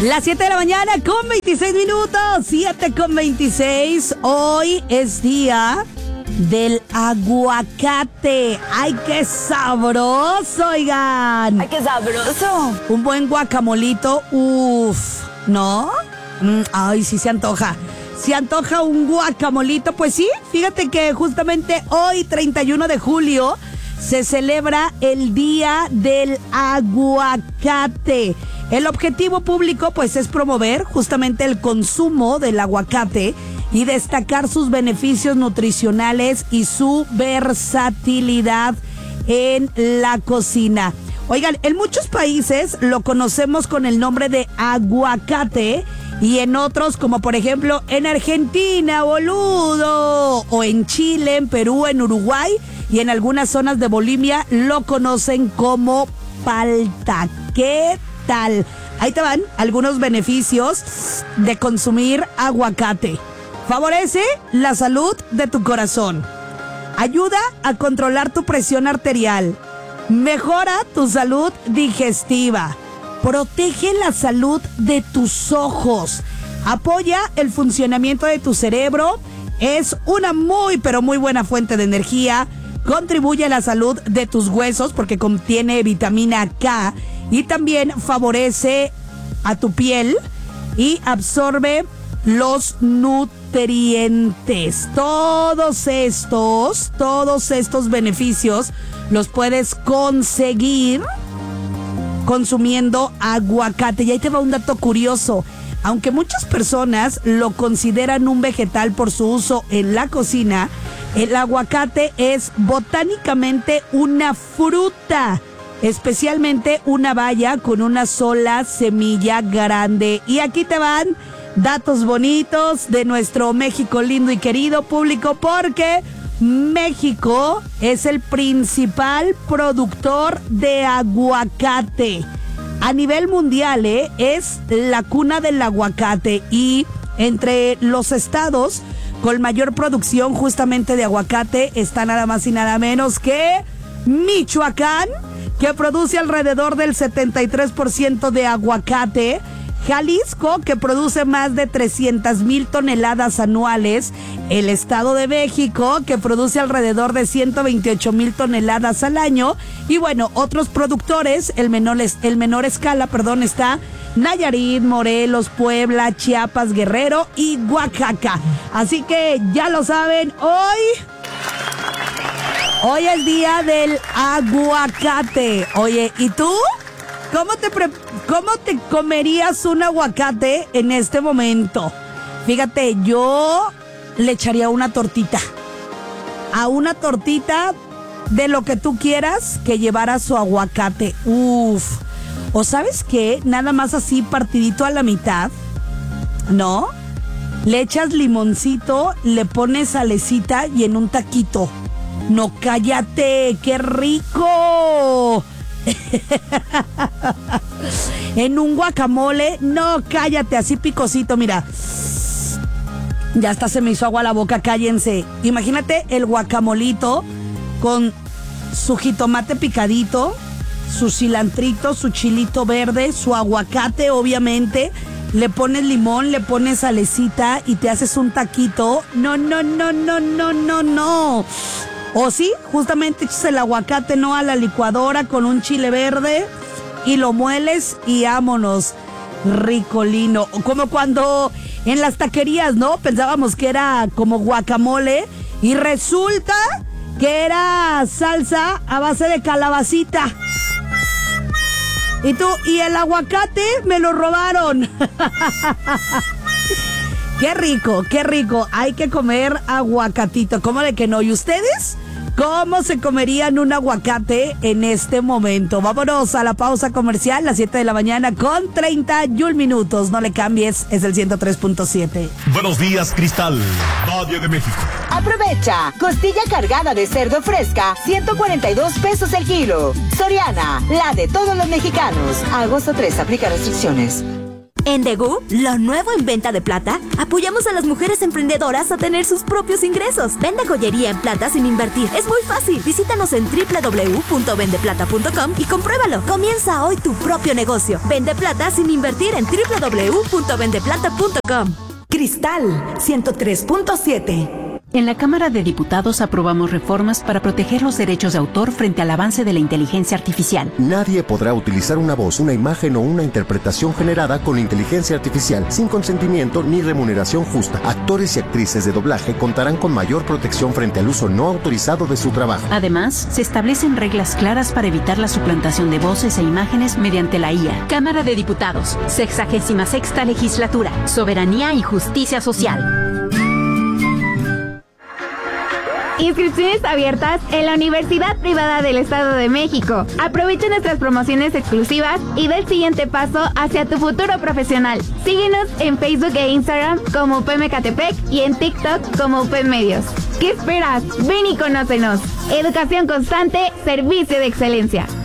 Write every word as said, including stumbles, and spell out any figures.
Las siete de la mañana con veintiséis minutos, siete con veintiséis. Hoy es día del aguacate. ¡Ay, qué sabroso, oigan! ¡Ay, qué sabroso! Un buen guacamolito, uff, ¿no? Mm, ay, sí se antoja. Se antoja un guacamolito, pues sí, fíjate que justamente hoy, treinta y uno de julio, se celebra el Día del Aguacate. El objetivo público, pues, es promover justamente el consumo del aguacate y destacar sus beneficios nutricionales y su versatilidad en la cocina. Oigan, en muchos países lo conocemos con el nombre de aguacate y en otros, como por ejemplo en Argentina, boludo, o en Chile, en Perú, en Uruguay y en algunas zonas de Bolivia lo conocen como palta. ¿Qué tal? Ahí te van algunos beneficios de consumir aguacate. Favorece la salud de tu corazón. Ayuda a controlar tu presión arterial. Mejora tu salud digestiva. Protege la salud de tus ojos. Apoya el funcionamiento de tu cerebro. Es una muy, pero muy buena fuente de energía. Contribuye a la salud de tus huesos porque contiene vitamina K. Y también favorece a tu piel y absorbe los nutrientes. Todos estos, todos estos beneficios los puedes conseguir consumiendo aguacate. Y ahí te va un dato curioso. Aunque muchas personas lo consideran un vegetal por su uso en la cocina, el aguacate es botánicamente una fruta, especialmente una baya con una sola semilla grande. Y aquí te van datos bonitos de nuestro México lindo y querido, público, porque México es el principal productor de aguacate. A nivel mundial, ¿eh? Es la cuna del aguacate y entre los estados con mayor producción justamente de aguacate está nada más y nada menos que Michoacán, que produce alrededor del setenta y tres por ciento de aguacate. Jalisco, que produce más de trescientas mil toneladas anuales. El Estado de México, que produce alrededor de ciento veintiocho mil toneladas al año. Y bueno, otros productores, el menor, el menor escala, perdón, está Nayarit, Morelos, Puebla, Chiapas, Guerrero y Oaxaca. Así que ya lo saben, hoy... Hoy es día del aguacate. Oye, ¿y tú? ¿Cómo te, pre- ¿Cómo te comerías un aguacate en este momento? Fíjate, yo le echaría una tortita. A una tortita de lo que tú quieras que llevara su aguacate. Uf. ¿O sabes qué? Nada más así partidito a la mitad, ¿no? Le echas limoncito, le pones salecita y en un taquito. No, cállate, qué rico. En un guacamole, no, cállate, así picosito, mira. Ya hasta se me hizo agua a la boca, cállense. Imagínate el guacamolito con su jitomate picadito, su cilantrito, su chilito verde, su aguacate, obviamente. Le pones limón, le pones salecita y te haces un taquito. No, no, no, no, no, no, no. O sí, justamente echas el aguacate, ¿no? A la licuadora con un chile verde y lo mueles y vámonos, ricolino. Como cuando en las taquerías, ¿no? Pensábamos que era como guacamole y resulta que era salsa a base de calabacita. Y tú, y el aguacate me lo robaron. Qué rico, qué rico. Hay que comer aguacatito. ¿Cómo de que no? ¿Y ustedes? ¿Cómo se comerían un aguacate en este momento? Vámonos a la pausa comercial, las siete de la mañana con treinta y un minutos. No le cambies, es el ciento tres punto siete. Buenos días, Cristal, Valle de México. Aprovecha, costilla cargada de cerdo fresca, ciento cuarenta y dos pesos el kilo. Soriana, la de todos los mexicanos. A agosto tres, aplica restricciones. En Degu, lo nuevo en venta de plata, apoyamos a las mujeres emprendedoras a tener sus propios ingresos. Vende joyería en plata sin invertir. Es muy fácil. Visítanos en doble u doble u doble u punto vende plata punto com y compruébalo. Comienza hoy tu propio negocio. Vende plata sin invertir en doble u doble u doble u punto vende plata punto com. Cristal ciento tres punto siete. En la Cámara de Diputados aprobamos reformas para proteger los derechos de autor frente al avance de la inteligencia artificial. Nadie podrá utilizar una voz, una imagen o una interpretación generada con inteligencia artificial sin consentimiento ni remuneración justa. Actores y actrices de doblaje contarán con mayor protección frente al uso no autorizado de su trabajo. Además, se establecen reglas claras para evitar la suplantación de voces e imágenes mediante la I A. Cámara de Diputados, sexagésima sexta legislatura, soberanía y justicia social. Inscripciones abiertas en la Universidad Privada del Estado de México. Aprovecha nuestras promociones exclusivas y da el siguiente paso hacia tu futuro profesional. Síguenos en Facebook e Instagram como U P M Ecatepec y en TikTok como U P M Medios. ¿Qué esperas? Ven y conócenos. Educación constante, servicio de excelencia.